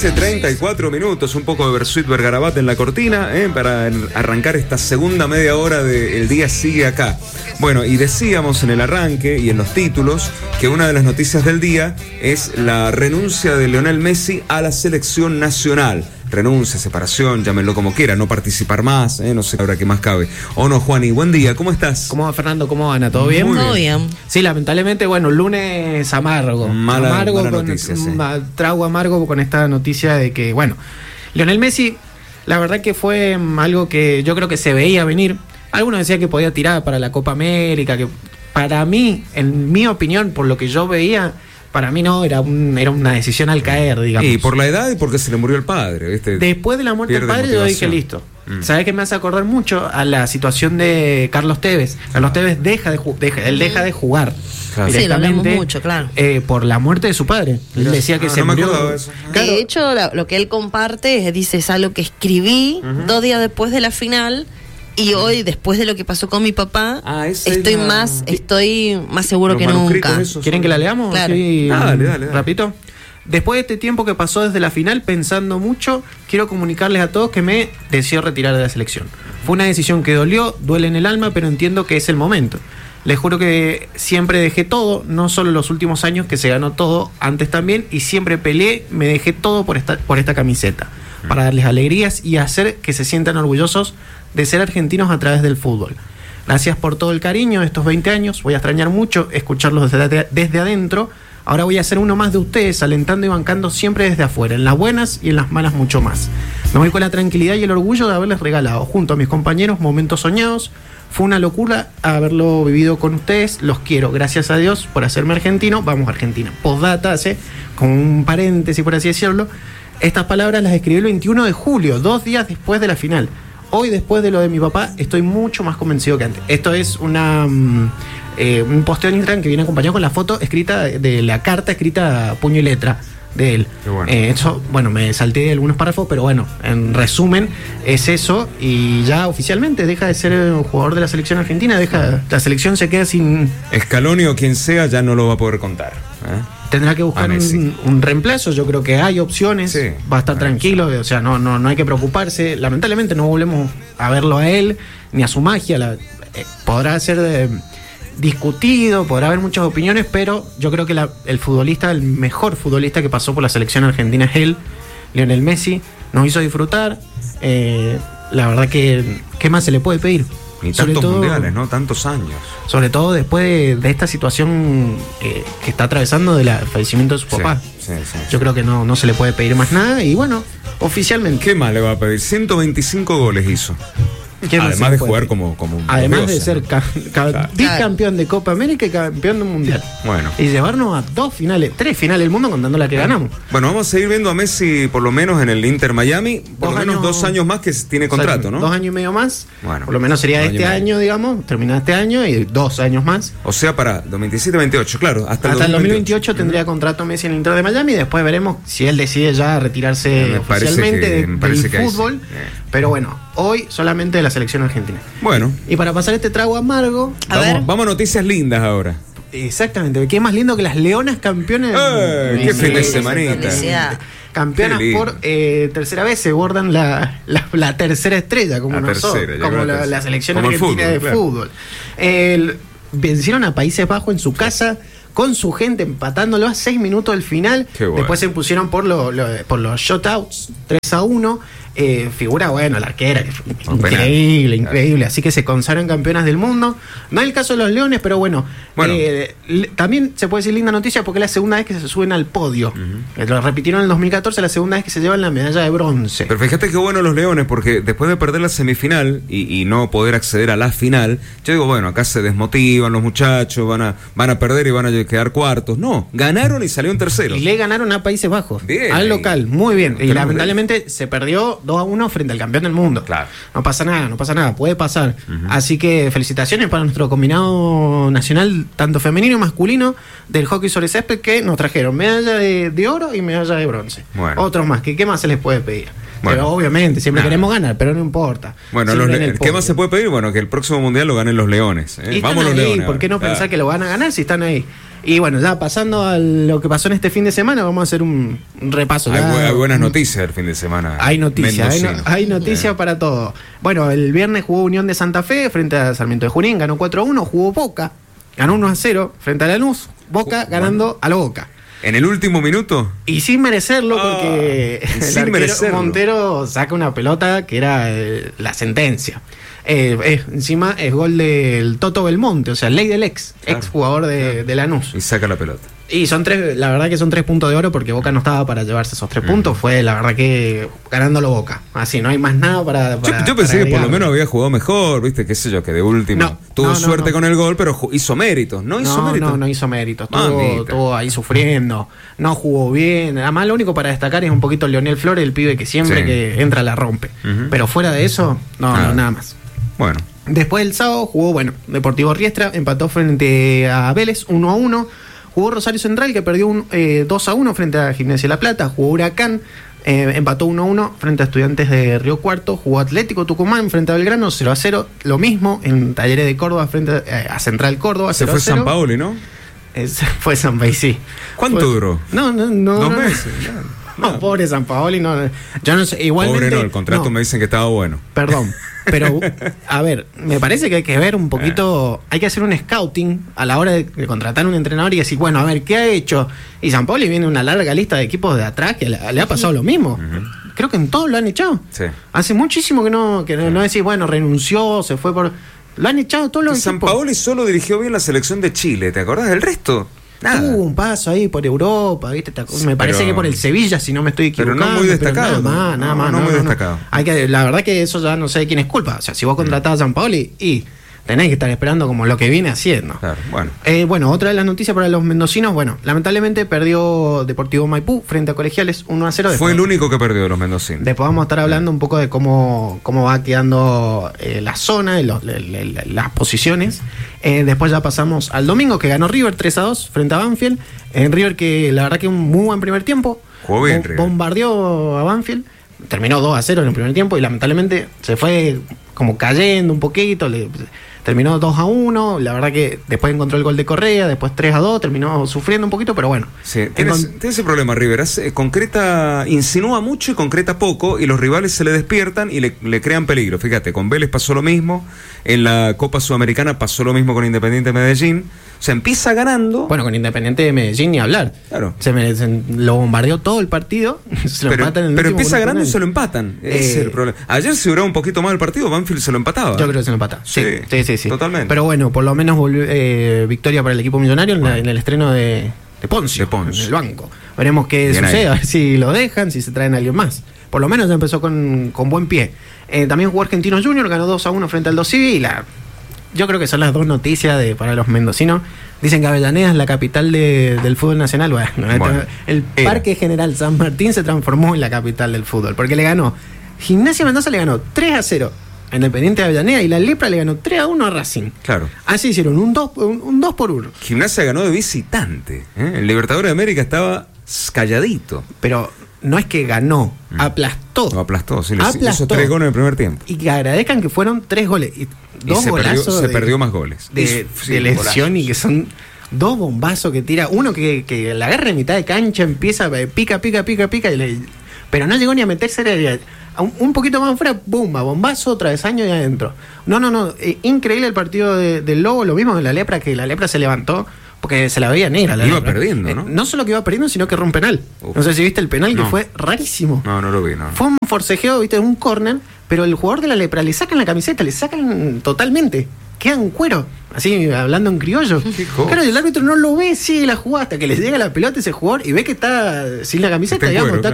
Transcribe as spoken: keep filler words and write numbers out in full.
quince treinta y cuatro minutos, un poco de Bersuit Vergarabat en la cortina, ¿eh? Para arrancar esta segunda media hora de El Día Sigue Acá. Bueno, y decíamos en el arranque y en los títulos que una de las noticias del día es la renuncia de Lionel Messi a la selección nacional. Renuncia, separación, llámenlo como quiera, no participar más, ¿eh? No sé ahora qué más cabe. ¿O no, Juani? Buen día, ¿cómo estás? ¿Cómo va, Fernando? ¿Cómo van? ¿Todo bien? Muy Todo bien. bien. Sí, lamentablemente, bueno, lunes amargo. Mala, amargo mala con, noticia, sí. Trago amargo con esta noticia de que, bueno, Lionel Messi, la verdad que fue algo que yo creo que se veía venir. Algunos decían que podía tirar para la Copa América, que para mí, en mi opinión, por lo que yo veía, para mí no, era, un, era una decisión al caer, digamos. Y por la edad y porque se le murió el padre, ¿viste? Después de la muerte del padre yo dije listo. Mm. ¿Sabes qué me hace acordar mucho? A la situación de Carlos Tevez. Carlos Tevez deja de ju- deja, él deja de jugar. Claro. Sí, lo hablamos mucho, claro. Eh, por la muerte de su padre. Él decía que ah, se no murió. Me acordaba de eso. Claro. De hecho, la, lo que él comparte es, dice, es algo que escribí uh-huh. dos días después de la final. Y hoy, después de lo que pasó con mi papá, ah, estoy la... más estoy más seguro que nunca. ¿Quieren que la leamos? Claro. Sí, dale, dale, dale. Rapidito. Después de este tiempo que pasó desde la final, pensando mucho, quiero comunicarles a todos que me decido retirar de la selección. Fue una decisión que dolió, duele en el alma, pero entiendo que es el momento. Les juro que siempre dejé todo, no solo los últimos años que se ganó todo, antes también, y siempre peleé, me dejé todo por esta, por esta camiseta, para darles alegrías y hacer que se sientan orgullosos de ser argentinos a través del fútbol. Gracias por todo el cariño de estos veinte años, voy a extrañar mucho escucharlos desde, desde adentro. Ahora voy a ser uno más de ustedes, alentando y bancando siempre desde afuera, en las buenas y en las malas mucho más. Me voy con la tranquilidad y el orgullo de haberles regalado, junto a mis compañeros, momentos soñados. Fue una locura haberlo vivido con ustedes, los quiero, gracias a Dios por hacerme argentino. Vamos, Argentina. Postdata, hace con un paréntesis, por así decirlo. Estas palabras las escribí el veintiuno de julio, dos días después de la final. Hoy, después de lo de mi papá, estoy mucho más convencido que antes. Esto es una um, eh, un posteo en Instagram que viene acompañado con la foto escrita de la carta escrita a puño y letra de él. Qué bueno. Eh, eso, bueno, me salté de algunos párrafos, pero bueno, en resumen, es eso. Y ya oficialmente deja de ser un jugador de la selección argentina. Deja, la selección se queda sin... Scaloni o quien sea ya no lo va a poder contar, ¿eh? Tendrá que buscar un, un reemplazo. Yo creo que hay opciones, sí, va a estar tranquilo, o sea, no, no, no hay que preocuparse. Lamentablemente no volvemos a verlo a él ni a su magia. La, eh, podrá ser eh, discutido, podrá haber muchas opiniones, pero yo creo que la, el futbolista, el mejor futbolista que pasó por la selección argentina es él, Lionel Messi. Nos hizo disfrutar. Eh, la verdad que ¿qué más se le puede pedir? Y tantos todo, mundiales, ¿no? Tantos años. Sobre todo después de, de esta situación eh, que está atravesando del fallecimiento de su papá. Sí, sí, sí, Yo sí. creo que no, no se le puede pedir más nada. Y bueno, oficialmente. ¿Qué más le va a pedir? ciento veinticinco goles hizo. Además de jugar como, como un Además diosa, de ser ¿no? ca- ca- Claro. bicampeón de Copa América y campeón del Mundial. Bueno. Y llevarnos a dos finales, tres finales del mundo contando la que ganamos. Bueno, vamos a seguir viendo a Messi por lo menos en el Inter Miami, por Dos lo menos años- dos años más que tiene contrato, ¿no? Dos años y medio más. Bueno, por lo menos sería dos años este y medio. año, digamos, terminar este año y dos años más. O sea, para dos mil veintisiete veintiocho, claro, hasta, Hasta el dos mil veintiocho Uh-huh. tendría contrato Messi en el Inter de Miami y después veremos si él decide ya retirarse Me parece oficialmente que- de- me parece del que ahí sí. fútbol. Eh. Pero bueno, hoy solamente de la selección argentina. Bueno, Y para pasar este trago amargo, A ver. vamos, vamos a noticias lindas ahora. exactamente, ¿qué más lindo que las leonas campeonas? ¡Eh! ¡Qué Sí, fin de sí, semanita! Felicidad. Campeonas Qué lindo. por eh, tercera vez, se bordan la, la, la tercera estrella, como La nosotros, tercera, yo como creo la, que sí. la selección Como el argentina fútbol, de claro. fútbol. El- vencieron a Países Bajos en su casa, con su gente, empatándolo a seis minutos del final. Qué bueno. Después se impusieron por, lo, lo- por los shutouts, tres a uno. Eh, figura, bueno, la arquera, que fue Un increíble, penal. increíble. Así que se consagran campeonas del mundo. No es el caso de los Leones, pero bueno. Bueno. eh, le- también se puede decir linda noticia porque es la segunda vez que se suben al podio. Eh, Lo repitieron en el dos mil catorce, la segunda vez que se llevan la medalla de bronce. Pero fíjate qué bueno los Leones, porque después de perder la semifinal y, y no poder acceder a la final, yo digo, bueno, acá se desmotivan los muchachos, van a, van a perder y van a quedar cuartos. No, ganaron y salieron terceros. Y le ganaron a Países Bajos. Bien, al ahí. local, muy bien. Y Tenemos lamentablemente se perdió dos a uno frente al campeón del mundo. Claro. No pasa nada, no pasa nada, puede pasar. Ujú. Así que felicitaciones para nuestro combinado nacional, tanto femenino y masculino, del hockey sobre césped, que nos trajeron medalla de, de oro y medalla de bronce. Bueno. Otros más, que ¿qué más se les puede pedir? Bueno. Pero obviamente, siempre Nada. queremos ganar, pero no importa. Bueno, Siempre los en le- el ¿qué podio. más se puede pedir? Bueno, que el próximo mundial lo ganen los Leones. ¿eh? Y están Vamos los ahí, Leones. ¿por qué no ahora. pensar Claro. que lo van a ganar si están ahí? Y bueno, ya pasando a lo que pasó en este fin de semana, vamos a hacer un, un repaso. Hay, ya, hay buenas noticias el fin de semana. Hay noticias, hay, no, hay noticias eh. para todo. Bueno, el viernes jugó Unión de Santa Fe frente a Sarmiento de Junín, ganó cuatro a uno, jugó Boca, ganó uno a cero frente a Lanús, Boca ganando bueno. a la Boca. ¿En el último minuto? Y sin merecerlo, porque oh, el sin merecerlo. Montero saca una pelota que era eh, la sentencia. Eh, eh, encima es gol del Toto Belmonte, o sea, ley del ex, claro, ex jugador de, claro. de Lanús. Y saca la pelota. Y son tres, la verdad que son tres puntos de oro porque Boca no estaba para llevarse esos tres mm. puntos. Fue la verdad que ganándolo Boca. Así, no hay más nada para. para yo, yo pensé para que por lo menos había jugado mejor, viste, qué sé yo, que de último. No, tuvo no, suerte no, no. con el gol, pero hizo méritos. No hizo no, méritos. No, no hizo méritos. Estuvo, estuvo ahí sufriendo. No jugó bien. Además, lo único para destacar es un poquito Leonel Flores, el pibe que siempre sí. que entra la rompe. Uh-huh. Pero fuera de eso, no, ah. no, nada más. Bueno. Después del sábado jugó, bueno, Deportivo Riestra empató frente a Vélez uno a uno. Jugó Rosario Central, que perdió un, eh, dos a uno frente a Gimnasia La Plata. Jugó Huracán, eh, empató uno a uno frente a Estudiantes de Río Cuarto. Jugó Atlético Tucumán frente a Belgrano, cero a cero. Lo mismo en Talleres de Córdoba frente a, eh, a Central Córdoba. Se fue San Paoli, ¿no? Ese fue San Paoli, sí. ¿Cuánto fue, duró? No, no, no. ¿Dos no, meses? No. No, pobre San Paoli, no. Yo no sé, igualmente. Pobre no, el contrato no. me dicen que estaba bueno. Perdón, pero a ver, me parece que hay que ver un poquito, hay que hacer un scouting a la hora de, de contratar un entrenador y decir, bueno, a ver, ¿qué ha hecho? Y San Paoli viene una larga lista de equipos de atrás que le, le ha pasado lo mismo. Uh-huh. Creo que en todos lo han echado. Sí. Hace muchísimo que no, que no, no decís, bueno, renunció, se fue por. Lo han echado todos los San equipos. San Paoli solo dirigió bien la selección de Chile, ¿te acordás del resto? Nada. Hubo un paso ahí por Europa, ¿viste? Me parece pero, que por el Sevilla, si no me estoy equivocando. Pero no muy destacado. Nada más, nada más. No, no, no muy no, destacado. No. Hay que, la verdad que eso ya no sé de quién es culpa. O sea, si vos contratás a San Paoli y tenés que estar esperando como lo que viene haciendo. Claro, bueno. Eh, bueno, otra de las noticias para los mendocinos, bueno, lamentablemente perdió Deportivo Maipú frente a Colegiales uno a cero. Fue el único que perdió de los mendocinos. Después vamos a estar hablando un poco de cómo, cómo va quedando eh, la zona, los, le, le, las posiciones. Eh, después ya pasamos al domingo, que ganó River tres a dos frente a Banfield. En River que la verdad que un muy buen primer tiempo. Jugó bien, River. Bombardeó a Banfield. Terminó dos a cero en el primer tiempo y lamentablemente se fue como cayendo un poquito. Le, terminó dos a uno. La verdad que después encontró el gol de Correa, después tres a dos. Terminó sufriendo un poquito, pero bueno. Sí, tiene, encont- tiene ese problema River. Hace, concreta, insinúa mucho y concreta poco. Y los rivales se le despiertan y le, le crean peligro. Fíjate, con Vélez pasó lo mismo. En la Copa Sudamericana pasó lo mismo con Independiente Medellín. O sea, empieza ganando. Bueno, con Independiente de Medellín ni hablar. Claro. Se, me, se lo bombardeó todo el partido. Se lo pero empatan en el pero empieza ganando penal. y se lo empatan. Eh, Ese es el problema. Ayer si duró un poquito más el partido, Banfield se lo empataba. Yo creo que se lo empata. Sí, sí, sí. sí, sí. Totalmente. Pero bueno, por lo menos volvió, eh, victoria para el equipo millonario en, bueno. la, en el estreno de, de Poncio. De Poncio. En el banco. Veremos qué Bien sucede, ahí. A ver si lo dejan, si se traen a alguien más. Por lo menos ya empezó con, con buen pie. Eh, también jugó Argentino Junior, ganó dos a uno frente al Dosivi y la... Yo creo que son las dos noticias de, para los mendocinos. Dicen que Avellaneda es la capital de, del fútbol nacional. Bueno, bueno el era. Parque General San Martín se transformó en la capital del fútbol. Porque le ganó. Gimnasia Mendoza le ganó tres a cero a Independiente de Avellaneda y la Lepra le ganó tres a uno a Racing. Claro. Así hicieron un dos un, un dos por uno. Gimnasia ganó de visitante. ¿eh? El Libertadores de América estaba calladito. Pero no es que ganó, mm. aplastó. Lo aplastó, sí, aplastó. Hizo tres goles en el primer tiempo. Y que agradezcan que fueron tres goles. Y dos y se golazos. Perdió, de, se perdió más goles. De, de, sí, de lesión y que son dos bombazos que tira. Uno que, que la agarra en mitad de cancha, empieza, pica, pica, pica, pica. Y le, pero no llegó ni a meterse. Un, un poquito más afuera, bomba, bombazo, travesaño y adentro. No, no, no. Eh, increíble el partido de, del Lobo. Lo mismo que la Lepra, que la Lepra se levantó. Porque se la veía negra. La iba Lepra. perdiendo, ¿no? Eh, no solo que iba perdiendo, sino que erró un penal. Uf. No sé si viste el penal, no. Que fue rarísimo. No, no lo vi, no. Fue un forcejeo, viste, un córner, pero el jugador de la Lepra le sacan la camiseta, le sacan totalmente. Quedan cuero, así hablando en criollo. Claro, el árbitro no lo ve, sigue la jugada hasta que les llega la pelota a ese jugador y ve que está sin la camiseta, digamos, está